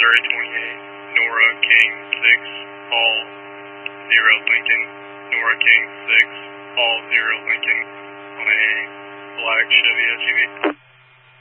Strawberry 28, Nora King 6, Paul 0 Lincoln, Nora King 6, Paul 0 Lincoln on a black Chevy SUV.